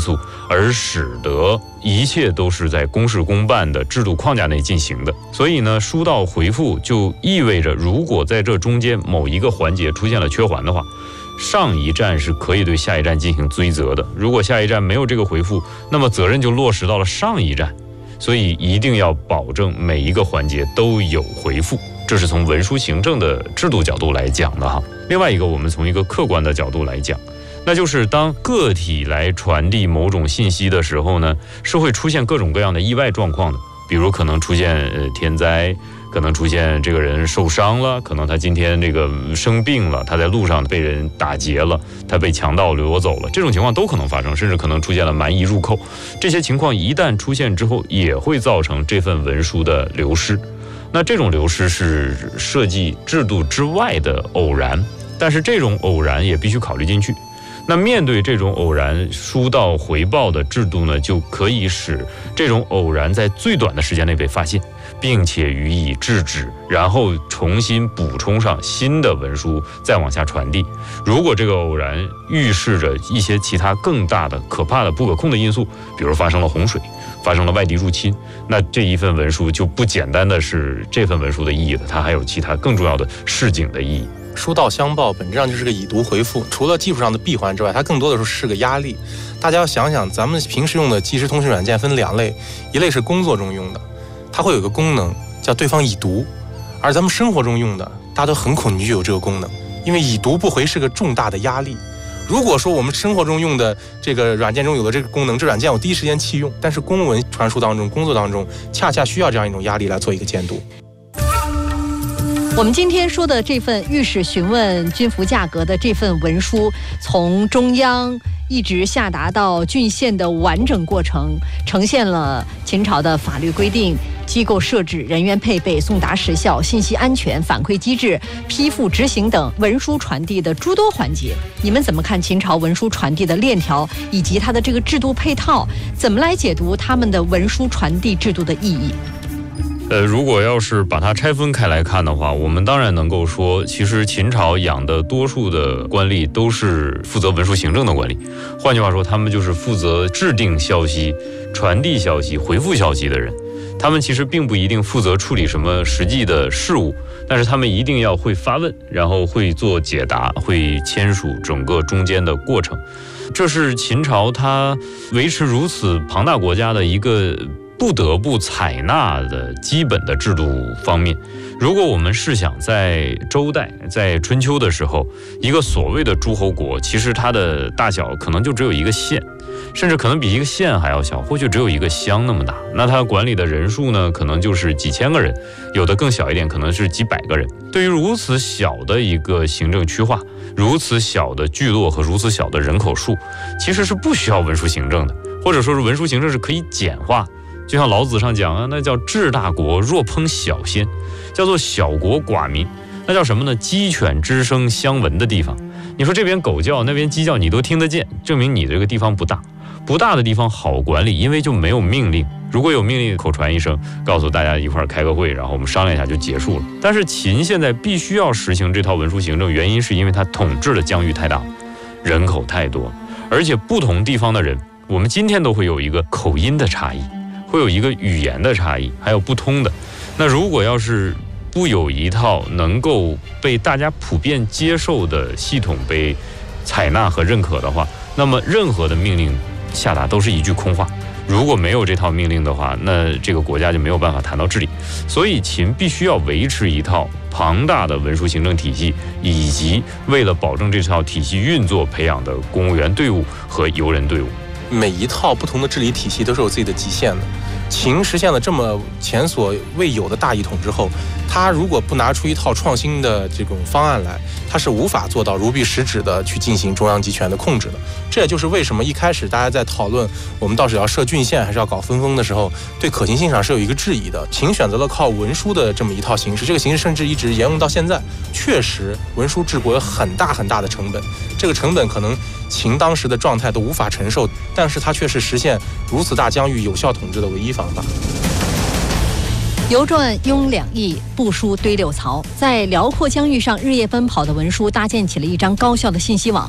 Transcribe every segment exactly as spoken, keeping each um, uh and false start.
素，而使得一切都是在公事公办的制度框架内进行的。所以呢，书到回复就意味着，如果在这中间某一个环节出现了缺环的话，上一站是可以对下一站进行追责的。如果下一站没有这个回复，那么责任就落实到了上一站。所以一定要保证每一个环节都有回复，这是从文书行政的制度角度来讲的哈。另外一个，我们从一个客观的角度来讲，那就是当个体来传递某种信息的时候呢，是会出现各种各样的意外状况的。比如可能出现呃天灾，可能出现这个人受伤了，可能他今天这个生病了，他在路上被人打劫了，他被强盗掠走了，这种情况都可能发生，甚至可能出现了蛮夷入寇。这些情况一旦出现之后，也会造成这份文书的流失。那这种流失是设计制度之外的偶然，但是这种偶然也必须考虑进去。那面对这种偶然，书到回报的制度呢，就可以使这种偶然在最短的时间内被发现，并且予以制止，然后重新补充上新的文书，再往下传递。如果这个偶然预示着一些其他更大的、可怕的、不可控的因素，比如发生了洪水，发生了外敌入侵，那这一份文书就不简单的是这份文书的意义了，它还有其他更重要的示警的意义。 书到相报本质上就是个已读回复，除了技术上的闭环之外，它更多的时候是个压力。大家要想想，咱们平时用的即时通讯软件分两类，一类是工作中用的，它会有个功能叫对方已读，而咱们生活中用的，大家都很恐惧有这个功能，因为已读不回是个重大的压力。如果说我们生活中用的这个软件中有了这个功能，这软件我第一时间弃用，但是公文传输当中、工作当中，恰恰需要这样一种压力来做一个监督。 我们今天说的这份御史询问军服价格的这份文书，从中央一直下达到郡县的完整过程，呈现了秦朝的法律规定、机构设置、人员配备、送达时效、信息安全、反馈机制、批复执行等文书传递的诸多环节。你们怎么看秦朝文书传递的链条以及它的这个制度配套？怎么来解读他们的文书传递制度的意义？ 呃，如果要是把它拆分开来看的话，我们当然能够说，其实秦朝养的多数的官吏都是负责文书行政的官吏，换句话说，他们就是负责制定消息、传递消息、回复消息的人。他们其实并不一定负责处理什么实际的事务，但是他们一定要会发问，然后会做解答，会签署整个中间的过程。这是秦朝它维持如此庞大国家的一个不得不采纳的基本的制度方面。如果我们试想在周代，在春秋的时候，一个所谓的诸侯国，其实它的大小可能就只有一个县，甚至可能比一个县还要小，或许只有一个乡那么大。那它管理的人数呢，可能就是几千个人，有的更小一点，可能是几百个人。对于如此小的一个行政区划，如此小的聚落和如此小的人口数，其实是不需要文书行政的，或者说是文书行政是可以简化。就像老子上讲啊，那叫治大国若烹小鲜，叫做小国寡民。那叫什么呢？鸡犬之声相闻的地方。你说这边狗叫，那边鸡叫，你都听得见，证明你这个地方不大。不大的地方好管理，因为就没有命令。如果有命令，口传一声，告诉大家一块儿开个会，然后我们商量一下就结束了。但是秦现在必须要实行这套文书行政，原因是因为它统治的疆域太大，人口太多，而且不同地方的人，我们今天都会有一个口音的差异，会有一个语言的差异，还有不通的。那如果要是不有一套能够被大家普遍接受的系统被采纳和认可的话，那么任何的命令下达都是一句空话。如果没有这套命令的话，那这个国家就没有办法谈到治理。所以秦必须要维持一套庞大的文书行政体系，以及为了保证这套体系运作培养的公务员队伍和游人队伍。 每一套不同的治理体系都是有自己的极限的。秦实现了这么前所未有的大一统之后，他如果不拿出一套创新的这种方案来，他是无法做到如臂使指的去进行中央集权的控制的。这也就是为什么一开始大家在讨论我们到底要设郡县还是要搞分封的时候，对可行性上是有一个质疑的。秦选择了靠文书的这么一套形式，这个形式甚至一直沿用到现在。确实，文书治国有很大很大的成本，这个成本可能秦当时的状态都无法承受，但是它却是实现如此大疆域有效统治的唯一方法。 邮传拥两翼，部书堆六槽，在辽阔疆域上日夜奔跑的文书搭建起了一张高效的信息网。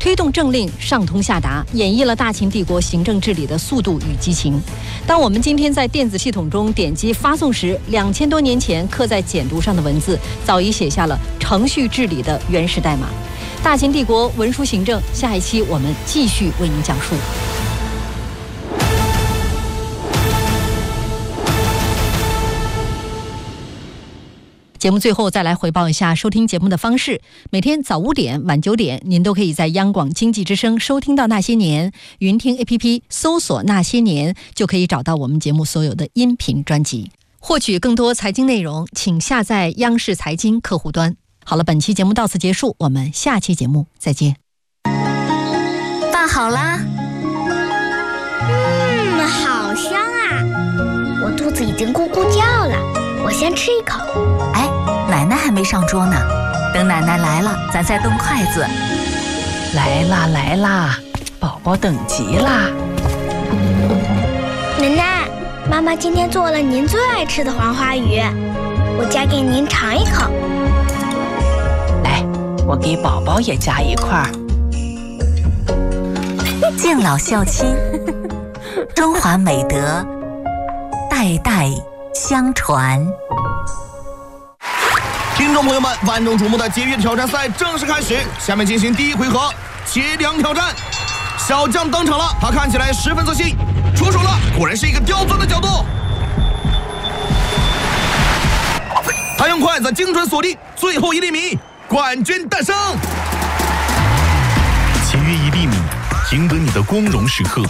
推动政令上通下达，演绎了大秦帝国行政治理的速度与激情。当我们今天在电子系统中点击发送时，两千多年前刻在简牍上的文字早已写下了程序治理的原始代码。大秦帝国文书行政，下一期我们继续为您讲述。节目最后再来回报一下收听节目的方式。每天早五点、晚九点，您都可以在央广经济之声收听到《那些年》，云听 A P P 搜索《那些年》就可以找到我们节目所有的音频专辑。获取更多财经内容，请下载央视财经客户端。好了，本期节目到此结束，我们下期节目再见。 饭好啦。 嗯，好香啊！我肚子已经咕咕叫了，我先吃一口。 哎，奶奶还没上桌呢，等奶奶来了，咱再动筷子。 来啦来啦，宝宝等急啦。 奶奶，妈妈今天做了您最爱吃的黄花鱼，我夹给您尝一口。 来，我给宝宝也夹一块。 敬老孝亲，中华美德代代相传。 听众朋友们，万众瞩目的节约挑战赛正式开始，下面进行第一回合节粮挑战。小将登场了，他看起来十分自信，出手了，果然是一个刁钻的角度。他用筷子精准锁定最后一粒米，冠军诞生。 节约一粒米，赢得你的光荣时刻。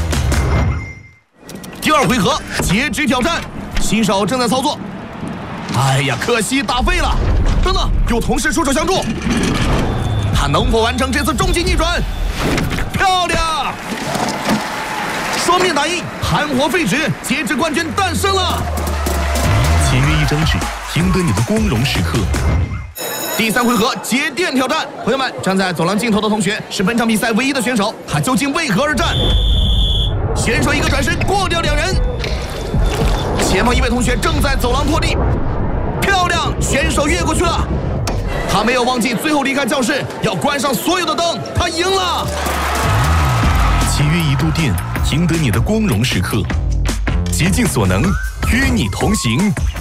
第二回合截肢挑战，新手正在操作。哎呀，可惜打废了。等等，有同事出手相助，他能否完成这次终极逆转？漂亮！双面打印，含活废纸，截肢冠军诞生了。 节约一张纸，赢得你的光荣时刻。 第三回合节电挑战，朋友们，站在走廊尽头的同学是本场比赛唯一的选手，他究竟为何而战？选手一个转身过掉两人，前方一位同学正在走廊拖地，漂亮，选手越过去了，他没有忘记最后离开教室要关上所有的灯，他赢了。 节约一度电，赢得你的光荣时刻，竭尽所能与你同行。